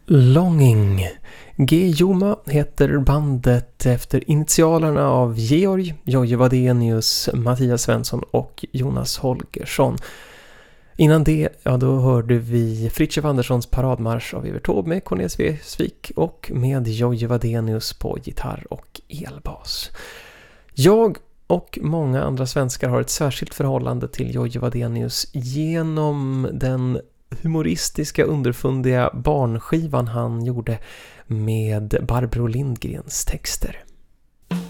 Longing. G-Joma heter bandet efter initialerna av Georg, Jojje Wadenius, Mattias Svensson och Jonas Holgersson. Innan det, då hörde vi Fritiof Anderssons paradmarsch av Evert Taube med Cornelis Vreeswijk och med Jojje Wadenius på gitarr och elbas. Jag och många andra svenskar har ett särskilt förhållande till Jojje Wadenius genom den humoristiska, underfundiga barnskivan han gjorde med Barbro Lindgrens texter.